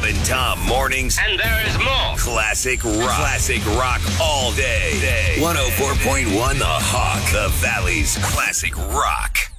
and Tom mornings. And there is more. Classic rock. Classic rock all day. 104.1 The Hawk. The Valley's classic rock.